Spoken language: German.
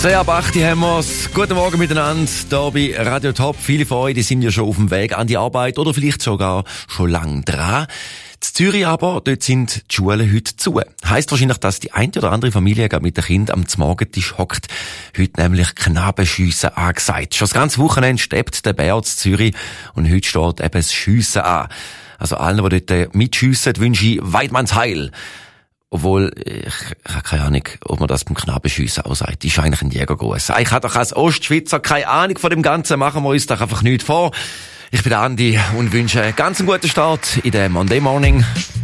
Sehr ab 8 haben wir's. Guten Morgen miteinander, hier bei Radio Top. Viele von euch, die sind ja schon auf dem Weg an die Arbeit oder vielleicht sogar schon lang dran. In Zürich aber, dort sind die Schulen heute zu. Heisst wahrscheinlich, dass die eine oder andere Familie gerade mit dem Kind am Morgentisch hockt. Heute nämlich Knabenschiessen angesagt. Schon das ganze Wochenende steht der Bär in Zürich und heute steht eben das Schiessen an. Also allen, die dort mitschiessen, wünsche ich Weidmanns Heil. Obwohl, ich habe keine Ahnung, ob man das beim Knabenschiessen auch sagt. Das ist eigentlich ein Jägergruß. Ich habe doch als Ostschweizer keine Ahnung von dem Ganzen. Machen wir uns doch einfach nichts vor. Ich bin der Andi und wünsche einen ganz guten Start in den Monday Morning.